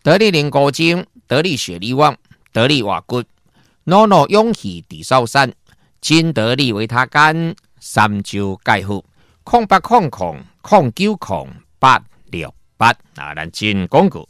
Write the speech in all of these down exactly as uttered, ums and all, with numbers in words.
得力灵果精、得力雪力旺、得力瓦骨、诺诺勇气地少山、金得力维他干、三周钙护、空八空空空九空八六八啊，咱进广告。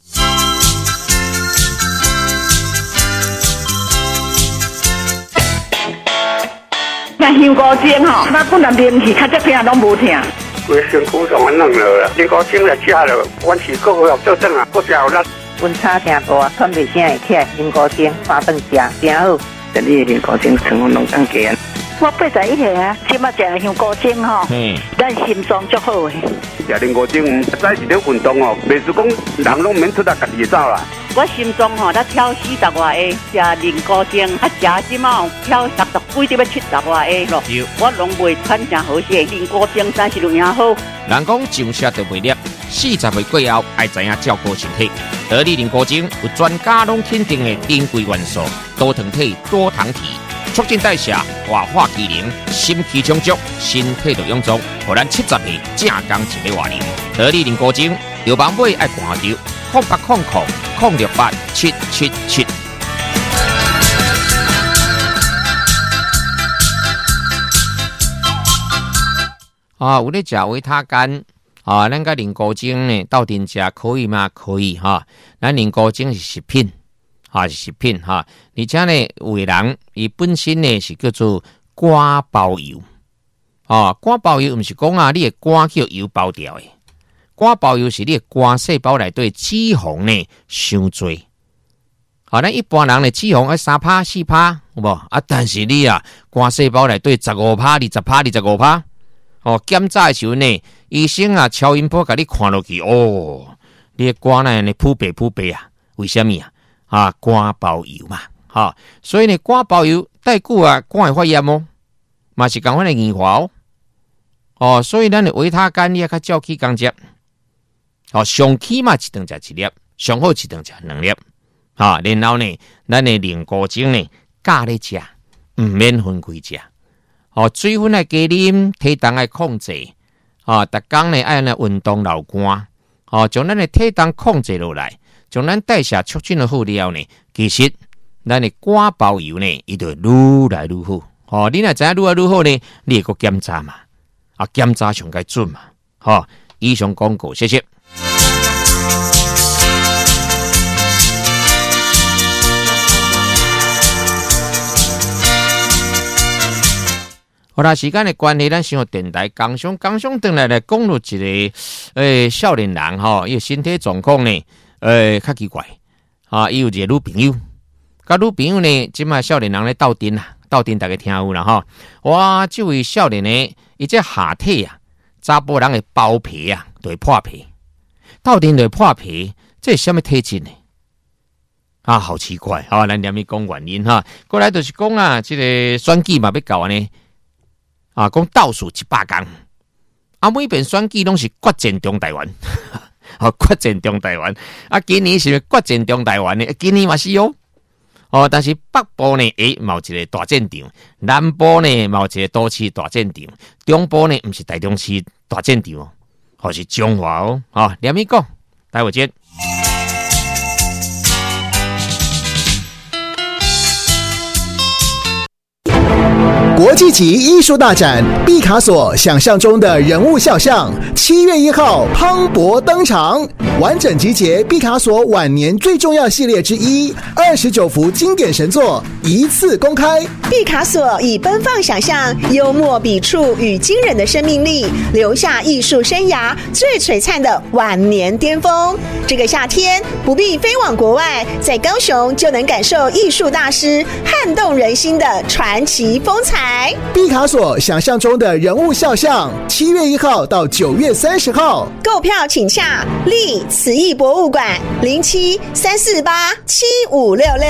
那香菇精吼，那本来面是较只疼拢无疼。 规身躯上安弄了，香菇精来食了，阮是够好做正啊，够食有力。 温差真大，喘袂声会起来，香菇精花顿食真好。 这里的香菇精成分拢更低。 我八十一岁啊，即马食香菇精吼，咱心脏足好诶。 食香菇精，早是咧运动哦，袂是讲人拢免出来家己走啦。 我心脏吼，才跳四十外下，食灵菇精，啊食即马跳六十几，要七十外下咯。我拢袂喘真好势，灵菇精真是有影好。 人讲上车就袂粒，四十岁过后爱知影照顾身体。得力灵菇精有专家拢肯定的珍贵元素，多糖体、多糖体，促进代谢、活化机能、心气充足，身体就臃肿，互咱七十岁正刚一个活龄。得力灵菇精，有网买爱看着。空八空空空六八七七七。啊，有咧食维他干啊，咱个灵菇精呢，斗阵食可以吗？可以哈。咱灵菇精是食品，哈是食品哈。而且呢，有的人伊本身呢是叫做肝包油，啊，肝包油毋是讲啊，你的肝叫油包掉的。肝包油是你的肝细胞内底脂肪呢伤多，好，咱一般人的脂肪要三趴四趴，有无啊？但是你啊，肝细胞内底十五趴、二十趴、二十五趴，哦，检查的时候呢，医生啊超音波给你看落去，哦，你的肝呢呢扑白扑白啊，为什么啊？啊，肝包油嘛，哈、哦，所以呢，肝包油带久啊，肝会发炎哦，嘛是同款的硬化哦，哦，所以咱的维他干你要较照起工接。哦，上起码一顿食一粒，上好一顿食两粒，哈、哦，然后呢，咱的灵菇精呢，加咧食，唔免分开食。哦，水分爱加啉，体重爱控制，啊、哦，逐工呢爱来运动流汗，哦，将咱的体重控制落来，将咱代谢促进了好了呢，其实咱的肝包油呢，伊就愈来愈好。哦，你若知影愈来愈好呢，你会个检查嘛，啊，检查上该准嘛，好、哦，以上广告，谢谢。好啦，时间的关系，咱先电台刚上刚上回来来讲了一个诶少年人吼，伊、哦、身体状况呢，诶较奇怪啊，伊有一个女朋友，甲女朋友呢，即卖少年人咧斗阵啦，斗阵大家听有啦吼。哇，这位少年呢，伊这下体啊，查甫人的包皮啊，就会破皮，斗阵就会破皮，这是什么体质呢？啊，好奇怪啊！咱连咪讲原因哈，过来就是讲啊，这个选举嘛要到安尼。啊，讲倒数一百天，啊，每遍选举拢是决战中台湾，哦，决战中台湾，啊，今年是决战中台湾呢，今年嘛是哦，哦，但是北部呢，诶，嘛有一个大战场，南部呢，嘛有一个都市大战场，中部呢，毋是台中市大战场哦，或是中华哦，啊，连咪讲，待会见。 国际级艺术大展毕卡索想象中的人物肖像，七月一号磅礴登场，完整集结毕卡索晚年最重要系列之一，二十九幅经典神作一次公开。 毕卡索以奔放想象、幽默笔触与惊人的生命力，留下艺术生涯最璀璨的晚年巅峰。这个夏天不必飞往国外，在高雄就能感受艺术大师撼动人心的传奇风采。 毕卡索想象中的人物肖像，七月一号到九月三十号， 购票请洽立慈艺博物馆零七三四八七五六六。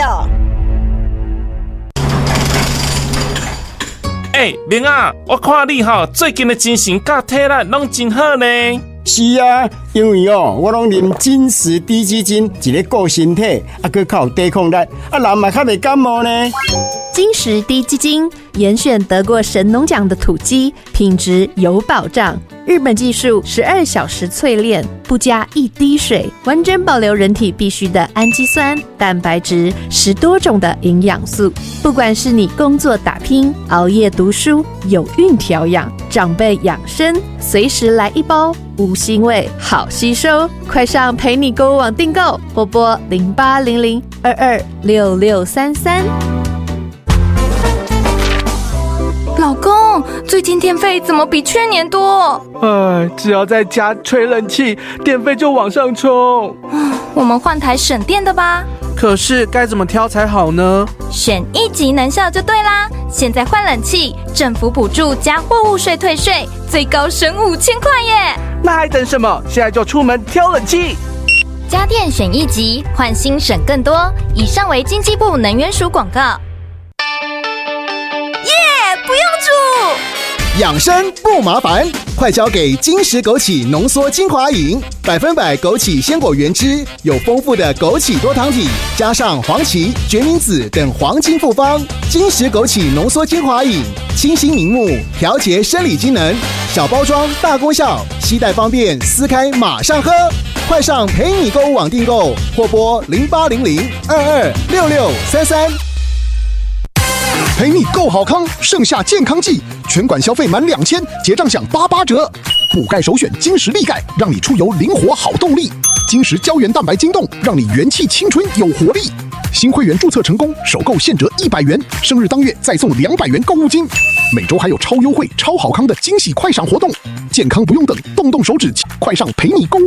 哎、欸，明啊，我看你吼最近的精神甲体力拢真好呢。 是啊，因为哦，我拢啉金石低基金，一个顾身体，啊，佮较有抵抗力，啊，人嘛较袂感冒呢。 金石低基金严选得过神农奖的土鸡，品质有保障。日本技术十二小时淬炼，不加一滴水，完整保留人体必需的氨基酸、蛋白质，十多种的营养素。不管是你工作打拼、熬夜读书、有孕调养、长辈养生，随时来一包，无腥味，好吸收。快上陪你购物网订购，或拨零八零零二二六六三三。 老公，最近电费怎么比去年多？ 哎，只要在家吹冷气，电费就往上冲。 我们换台省电的吧。 可是该怎么挑才好呢？ 选一级能效就对啦！现在换冷气，政府补助加货物税退税，最高省五千块耶！ 那还等什么？现在就出门挑冷气。 家电选一级，换新省更多。以上为经济部能源署广告。 不用煮， 养生不麻烦，快交给金石枸杞浓缩精华饮，百分百枸杞鲜果原汁，有丰富的枸杞多糖体，加上黄芪、决明子等黄金复方。金石枸杞浓缩精华饮，清新明目，调节生理机能，小包装大功效，携带方便，撕开马上喝。快上陪你购物网订购，或拨零八零零二二六六三三。 陪你够好康，盛夏健康季，全馆消费满两千，结账享八八折。补钙首选金石力钙，让你出游灵活好动力。金石胶原蛋白晶冻，让你元气青春有活力。新会员注册成功，首购现折一百元，生日当月再送两百元购物金。每周还有超优惠、超好康的惊喜快闪活动，健康不用等，动动手指，快上陪你购物。